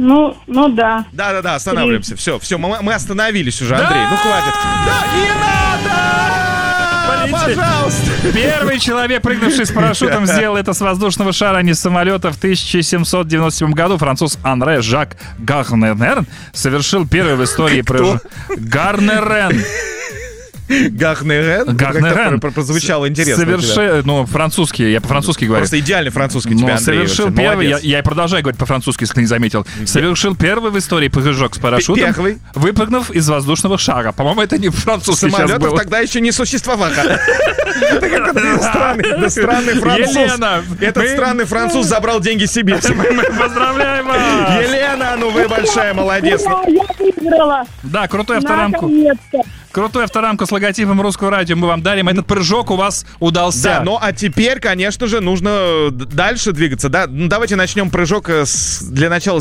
Ну да. Да, останавливаемся. Все, мы остановились уже, Андрей. Ну хватит. Да, не надо! Пожалуйста! Первый человек, прыгнувший с парашютом, сделал это с воздушного шара, а не с самолета. В 1797 году француз Анре Жак Гарнерен совершил первый в истории прыжок. Гарнерен. Гарнерен. Прозвучало интересно. Ну, французский, я по-французски говорю. Просто идеальный французский у тебя, Андрей. Совершил первый, я и продолжаю говорить по-французски, если ты не заметил. Совершил первый в истории прыжок с парашютом, выпрыгнув из воздушного шара. По-моему, это не французский сейчас был. Самолетов тогда еще не существовало. Странный француз. Этот странный француз забрал деньги себе. Мы поздравляем вас! Елена, ну вы большая молодец. Я выиграла. Да, крутую авторамку. Наконец-то. Крутую авторамку с логотипом Русского радио мы вам дарим. Этот прыжок у вас удался. Да, ну а теперь, конечно же, нужно дальше двигаться. Да, давайте начнем прыжок для начала